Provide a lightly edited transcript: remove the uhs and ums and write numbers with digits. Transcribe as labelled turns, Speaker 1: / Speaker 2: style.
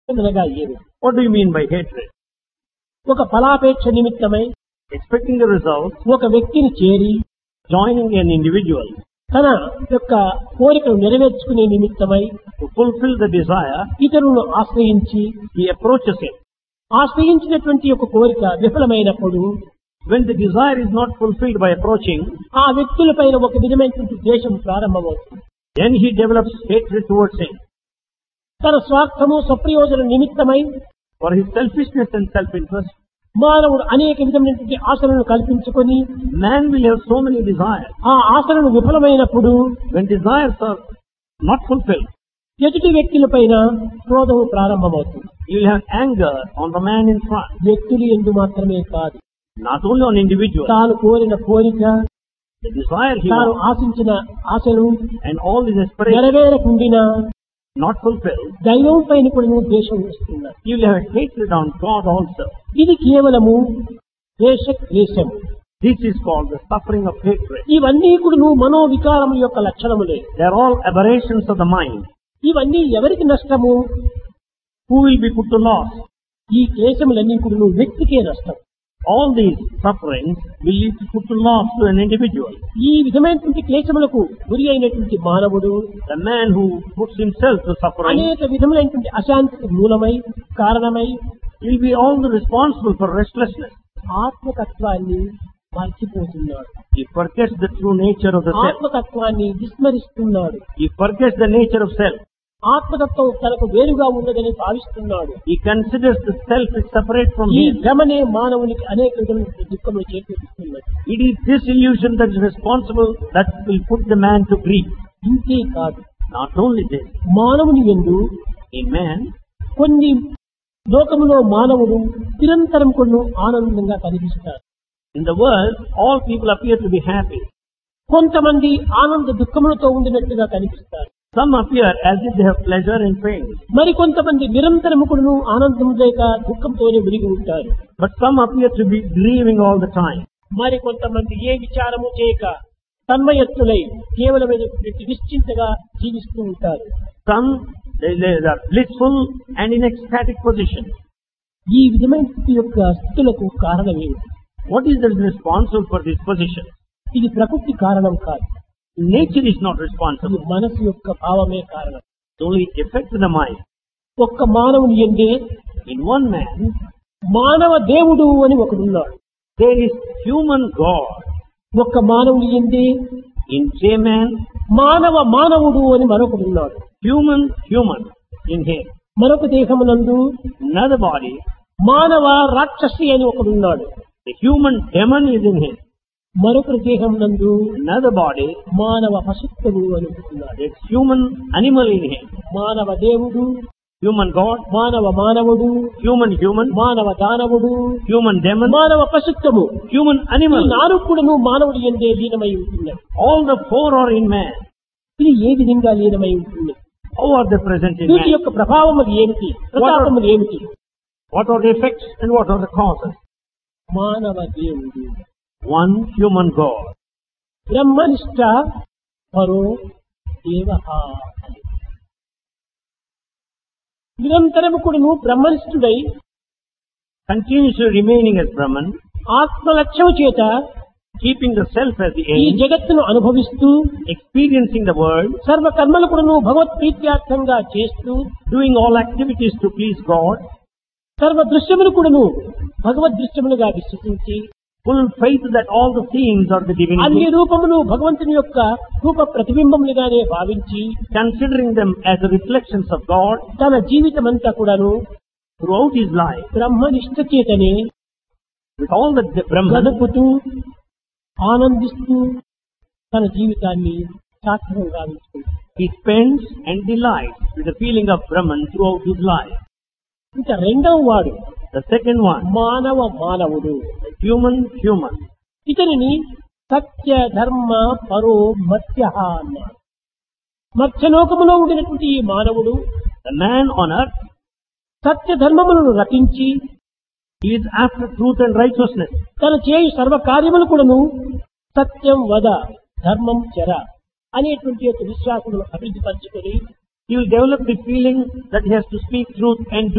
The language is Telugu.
Speaker 1: అనగా ఏమి?
Speaker 2: What do you mean by hatred?
Speaker 1: ఒక ఫలాపేక్ష నిమిత్తమై
Speaker 2: Expecting the result,
Speaker 1: ఒక వ్యక్తిని చేరి
Speaker 2: joining an individual
Speaker 1: తన యొక్క కోరికను నెరవేర్చుకునే నిమిత్తమై
Speaker 2: to fulfill the desire,
Speaker 1: ఇతరులను ఆశ్రయించి
Speaker 2: he approaches him.
Speaker 1: ఆశ్రయించినటువంటి ఒక కోరిక విఫలమైనప్పుడు
Speaker 2: When the desire is not fulfilled by approaching,
Speaker 1: ఆ వ్యక్తులపైన ఒక విధమైనటువంటి ద్వేషం ప్రారంభమవుతుంది.
Speaker 2: then he develops hatred towards him.
Speaker 1: తన స్వార్థము స్వప్రయోజన నిమిత్తమై
Speaker 2: For his selfishness and self-interest,
Speaker 1: మానవుడు అనేక విధమైనటువంటి ఆశలను కల్పించుకొని
Speaker 2: man will have so many desires.
Speaker 1: ఆ ఆశలను విఫలమైనప్పుడు
Speaker 2: When desires are not fulfilled,
Speaker 1: ఎదుటి వ్యక్తులపైన క్రోధము ప్రారంభమవుతుంది.
Speaker 2: you will have anger on the man in front.
Speaker 1: వ్యక్తులు ఎందు మాత్రమే కాదు,
Speaker 2: Not only on individual,
Speaker 1: తాను కోరిన కోరిక,
Speaker 2: the desire he
Speaker 1: తాను
Speaker 2: wants,
Speaker 1: ఆశించిన ఆశలు
Speaker 2: and all his aspirations
Speaker 1: నెరవేరకుండా
Speaker 2: not fulfilled,
Speaker 1: దైవం పైన కూడా ద్వేషం వస్తున్నారు.
Speaker 2: you will have hatred on God also.
Speaker 1: ఇది కేవలము ద్వేషం.
Speaker 2: This is called the suffering of hatred.
Speaker 1: ఇవన్నీ కూడా మనోవికారం యొక్క లక్షణములే.
Speaker 2: They are all aberrations of the mind.
Speaker 1: ఇవన్నీ ఎవరికి నష్టము?
Speaker 2: Who will be put to loss?
Speaker 1: ఈ క్లేశములన్నీ కూడా వ్యక్తికే నష్టం.
Speaker 2: All these sufferings will lead to put to loss to an individual.
Speaker 1: ఈ విధమైనటువంటి క్లేశములకు గురి అయినటువంటి మానవుడు
Speaker 2: The man who puts himself to suffering
Speaker 1: అనేక విధములైనటువంటి అశాంతికి మూలమై కారణమై
Speaker 2: will be all the responsible for restlessness.
Speaker 1: ఆత్మతత్వాన్ని మర్చిపోతున్నాడు.
Speaker 2: He forgets the true nature of the self.
Speaker 1: ఆత్మతత్వాన్ని విస్మరిస్తున్నాడు.
Speaker 2: He forgets the nature of self.
Speaker 1: ఆత్మతత్వం తనకు వేరుగా ఉన్నదని భావిస్తున్నాడు.
Speaker 2: He considers the self is separate from
Speaker 1: ఈ
Speaker 2: him.
Speaker 1: భ్రమనే మానవునికి అనేక విధమైన దుఃఖములు చేకూరుస్తున్నది.
Speaker 2: It is this illusion that is responsible that will put the man to grief.
Speaker 1: ఇంతే కాదు,
Speaker 2: Not only this,
Speaker 1: మానవుని యందు
Speaker 2: in man,
Speaker 1: కొన్ని లోకములో మానవుడు నిరంతరం కొన్ని ఆనందంగా కనిపిస్తారు.
Speaker 2: in the world, all people appear to be happy.
Speaker 1: కొంతమంది ఆనంద దుఃఖములతో ఉండినట్టుగా కనిపిస్తారు.
Speaker 2: Some appear as if they have pleasure and pain.
Speaker 1: మరి కొంతమంది నిరంతరము కూడా ఆనందం లేక దుఃఖంతోనే మునిగి ఉంటారు.
Speaker 2: But some appear to be grieving all the time.
Speaker 1: మరి కొంతమంది ఏ విచారము చేయక తన్మయత్తులై కేవలమైనటువంటి నిశ్చింతగా జీవిస్తూ ఉంటారు.
Speaker 2: Some, they are blissful and in ecstatic position.
Speaker 1: ఈ విధమైనటువంటి యొక్క స్థితులకు కారణం ఏమిటి?
Speaker 2: What is that is responsible for this position?
Speaker 1: ఇది ప్రకృతి కారణం కాదు,
Speaker 2: Nature is not
Speaker 1: ఇది
Speaker 2: responsible.
Speaker 1: మనసు యొక్క భావమే కారణం.
Speaker 2: It only affects the mind.
Speaker 1: ఒక్క మానవుని ఎందే
Speaker 2: In one man,
Speaker 1: మానవ దేవుడు అని ఒకడున్నాడు.
Speaker 2: there is human God.
Speaker 1: ఒక్క మానవుని ఎందే
Speaker 2: In a man,
Speaker 1: మానవుడు అని మరొకడున్నాడు.
Speaker 2: human in him.
Speaker 1: మరొక దేహమునందు
Speaker 2: Another body,
Speaker 1: మానవ రాక్షసి అని ఒకడున్నాడు.
Speaker 2: the human demon is in him.
Speaker 1: మరొక దేహం నందు
Speaker 2: Another body,
Speaker 1: మానవ పశుత్వము అని ఒకడున్నాడు.
Speaker 2: there's human animal in him.
Speaker 1: మానవ దేవుడు,
Speaker 2: Human God,
Speaker 1: మానవుడు,
Speaker 2: human,
Speaker 1: మానవ దానవుడు,
Speaker 2: human demon,
Speaker 1: మానవ పశుత్వము,
Speaker 2: human
Speaker 1: ఈ
Speaker 2: animal.
Speaker 1: నాలుగు కూడాను మానవుడి యందే లీనమై ఉంటున్నాయి.
Speaker 2: All the four are in man.
Speaker 1: ఇది ఏ విధంగా లీనమై ఉంటుంది?
Speaker 2: How are they present in
Speaker 1: వీటి
Speaker 2: man?
Speaker 1: యొక్క ప్రభావములు ఏమిటి, ప్రతాపములు ఏమిటి?
Speaker 2: What are the effects and what are the causes?
Speaker 1: మానవ దేవుడు,
Speaker 2: One human God.
Speaker 1: బ్రహ్మనిష్ట పరో దేవః. నిరంతరము కూడాను బ్రహ్మనిష్ఠుడై
Speaker 2: Continuously remaining as Brahman,
Speaker 1: ఆత్మలక్ష్యము చేత
Speaker 2: keeping the self as the
Speaker 1: ఈ
Speaker 2: aim,
Speaker 1: జగత్తును అనుభవిస్తూ
Speaker 2: experiencing the world,
Speaker 1: సర్వ కర్మలు కూడాను భగవత్ ప్రీత్యార్థంగా చేస్తూ
Speaker 2: doing all activities to please God,
Speaker 1: సర్వ దృశ్యములు కూడాను భగవద్ దృశ్యములుగా విశ్వసించి
Speaker 2: full faith that all the things are the
Speaker 1: అన్ని
Speaker 2: divinity,
Speaker 1: రూపములు భగవంతుని యొక్క రూప ప్రతిబింబములుగానే భావించి
Speaker 2: considering them as the reflections of God
Speaker 1: తన జీవితమంతా కూడాను
Speaker 2: throughout his life,
Speaker 1: బ్రహ్మనిష్ట చేతనే
Speaker 2: with all the Brahman,
Speaker 1: గడుపుతూ ఆనందిస్తూ తన జీవితాన్ని సార్థకంగా గావించుకుంటాడు.
Speaker 2: he spends and delights with the feeling of Brahman throughout his life.
Speaker 1: ఇంకా రెండవ వాడు
Speaker 2: The second one,
Speaker 1: మానవుడు.
Speaker 2: human,
Speaker 1: ఇతనిని సత్య ధర్మ పరో మత్స్య అన్నాడు. మత్స్యలోకములో ఉండినటువంటి ఈ మానవుడు
Speaker 2: the man on earth,
Speaker 1: సత్య ధర్మములను రచించి
Speaker 2: he is after truth and righteousness.
Speaker 1: తన చేయు సర్వ కార్యములు కూడాను సత్యం వద ధర్మం చర అనేటువంటి యొక్క విశ్వాసమును అభివృద్ధి పరచుకొని
Speaker 2: He will develop the feeling that he has to speak truth and